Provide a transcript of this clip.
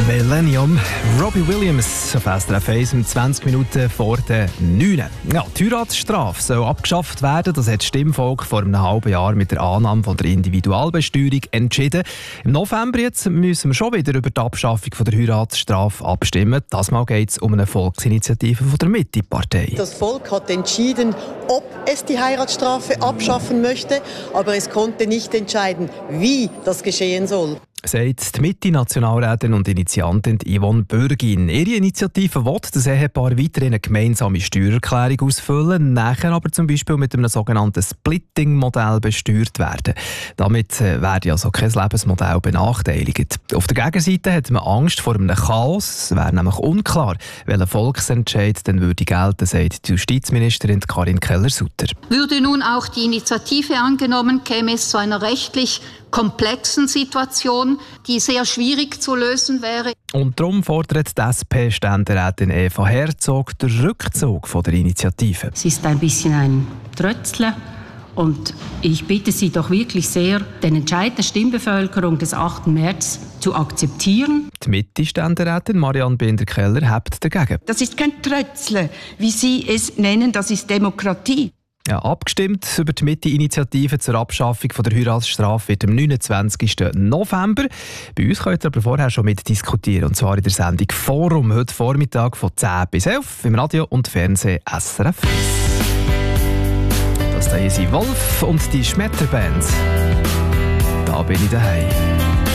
Millennium, Robbie Williams auf SRF 1 um 20 Minuten vor der 9. Ja, die Heiratsstrafe soll abgeschafft werden. Das hat das Stimmvolk vor einem halben Jahr mit der Annahme von der Individualbesteuerung entschieden. Im November jetzt müssen wir schon wieder über die Abschaffung von der Heiratsstrafe abstimmen. Das Mal geht es um eine Volksinitiative von der Mitte-Partei. Das Volk hat entschieden, ob es die Heiratsstrafe abschaffen möchte, aber es konnte nicht entscheiden, wie das geschehen soll. Sagt die Mitte-Nationalrätin und Initiantin Yvonne Bürgin. Ihre Initiative will, dass Ehepaare weiterhin eine gemeinsame Steuererklärung ausfüllen, nachher aber zum Beispiel mit einem sogenannten Splitting-Modell besteuert werden. Damit werde also kein Lebensmodell benachteiligt. Auf der Gegenseite hat man Angst vor einem Chaos. Es wäre nämlich unklar, welcher Volksentscheid denn würde gelten, sagt die Justizministerin Karin Keller-Sutter. Würde nun auch die Initiative angenommen, käme es zu einer rechtlich komplexen Situation, die sehr schwierig zu lösen wäre. Und darum fordert die SP-Ständerätin Eva Herzog den Rückzug von der Initiative. Es ist ein bisschen ein Trötzle und ich bitte Sie doch wirklich sehr, den Entscheid der Stimmbevölkerung des 8. März zu akzeptieren. Die Mitte-Ständerätin Marianne Binder-Keller hebt dagegen. Das ist kein Trötzle, wie Sie es nennen, das ist Demokratie. Ja, abgestimmt über die Mitte-Initiative zur Abschaffung von der Heiratsstrafe wird am 29. November. Bei uns könnt ihr aber vorher schon mitdiskutieren, und zwar in der Sendung Forum, heute Vormittag von 10 bis 11 im Radio und Fernsehen SRF. Das sind Wolf und die Schmetterband. Da bin ich daheim.